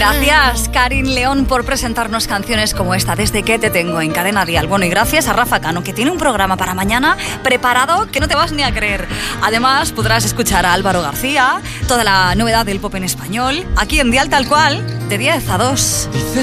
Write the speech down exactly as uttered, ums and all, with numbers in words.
Gracias, Karin León, por presentarnos canciones como esta, Desde que te tengo, en Cadena Dial. Bueno, y gracias a Rafa Cano, que tiene un programa para mañana preparado que no te vas ni a creer. Además, podrás escuchar a Álvaro García, toda la novedad del pop en español, aquí en Dial Tal Cual, de diez a dos.